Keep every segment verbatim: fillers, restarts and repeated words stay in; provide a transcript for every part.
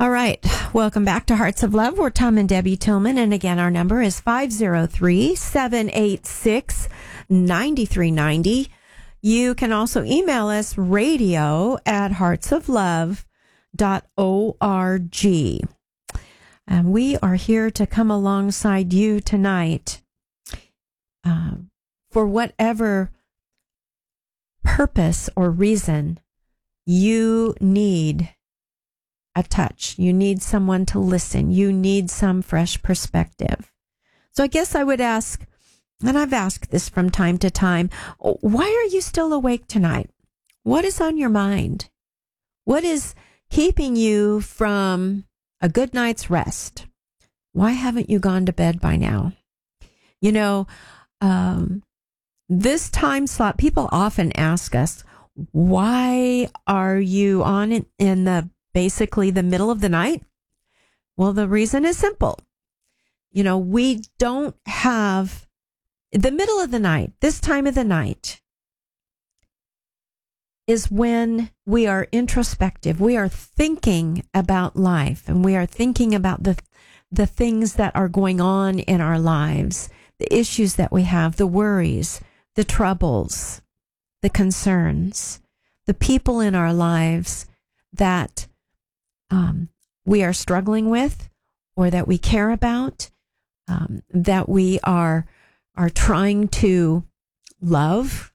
All right. Welcome back to Hearts of Love. We're Tom and Debbie Tillman. And again, our number is five oh three, seven eight six, nine three nine oh. You can also email us radio at hearts of love dot org. And we are here to come alongside you tonight uh, for whatever purpose or reason you need a touch. You need someone to listen. You need some fresh perspective. So I guess I would ask, and I've asked this from time to time, why are you still awake tonight? What is on your mind? What is keeping you from a good night's rest? Why haven't you gone to bed by now? You know, um, this time slot, people often ask us, why are you on in, in the basically the middle of the night? Well, the reason is simple. You know, we don't have the middle of the night, this time of the night is when we are introspective. We are thinking about life, and we are thinking about the the things that are going on in our lives, the issues that we have, the worries, the troubles, the concerns, the people in our lives that um, we are struggling with, or that we care about, um, that we are are trying to love.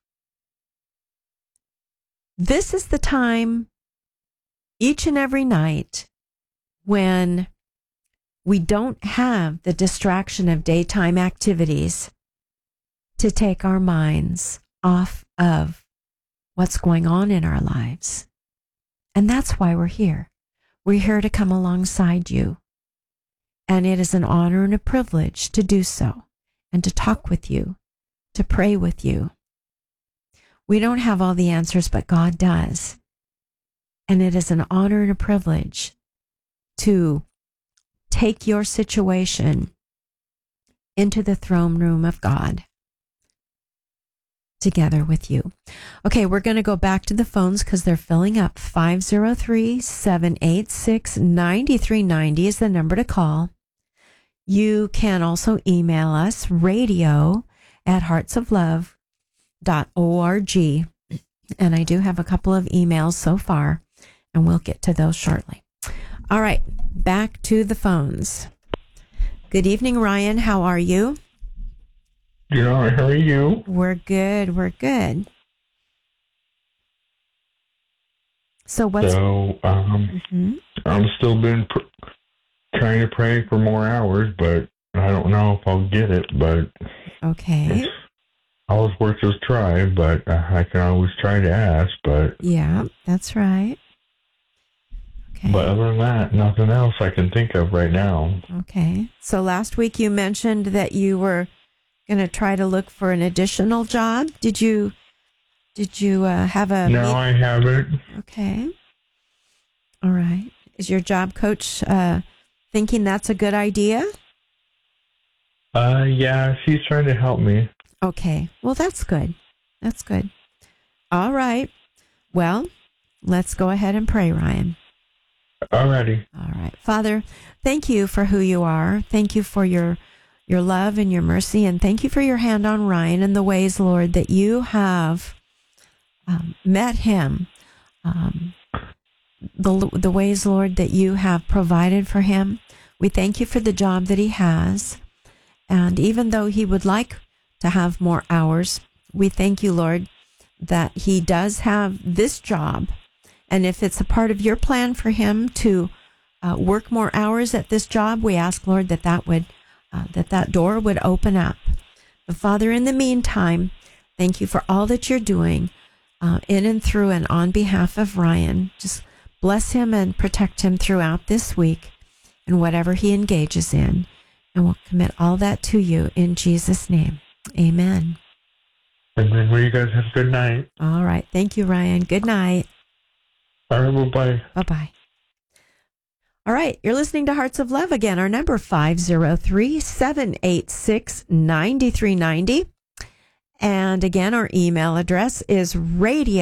This is the time each and every night when we don't have the distraction of daytime activities to take our minds off of what's going on in our lives. And that's why we're here. We're here to come alongside you. And it is an honor and a privilege to do so, and to talk with you, to pray with you. We don't have all the answers, but God does. And it is an honor and a privilege to take your situation into the throne room of God together with you. Okay, we're going to go back to the phones because they're filling up. five oh three, seven eight six, nine three nine oh is the number to call. You can also email us, radio at hearts of love dot org. And I do have a couple of emails so far, and we'll get to those shortly. All right, back to the phones. Good evening, Ryan. How are you? Good. How are you? We're good. We're good. So what's... So, um, mm-hmm. I'm still been pr- trying to pray for more hours, but I don't know if I'll get it, but... Okay. Always worth a try, but I can always try to ask, but... Yeah, that's right. Okay. But other than that, nothing else I can think of right now. Okay. So last week you mentioned that you were going to try to look for an additional job. Did you did you uh, have a... No, meet- I haven't. Okay. All right. Is your job coach uh, thinking that's a good idea? Uh, yeah, she's trying to help me. Okay. Well, that's good. That's good. All right. Well, let's go ahead and pray, Ryan. Alrighty. All right. Father, thank you for who you are. Thank you for your your love and your mercy, and thank you for your hand on Ryan and the ways, Lord, that you have um, met him, um, the the ways, Lord, that you have provided for him. We thank you for the job that he has, and even though he would like to have more hours, we thank you, Lord, that he does have this job. And if it's a part of your plan for him to uh, work more hours at this job, we ask, Lord, that that would uh, that that door would open up. But Father, in the meantime, thank you for all that you're doing uh, in and through and on behalf of Ryan. Just bless him and protect him throughout this week and whatever he engages in. And we'll commit all that to you in Jesus' name. Amen. And then well, you guys have a good night. All right. Thank you, Ryan. Good night. All right, bye-bye. Bye-bye. All right, you're listening to Hearts of Love again. Our number five oh three, seven eight six, nine three nine oh. And again, our email address is radio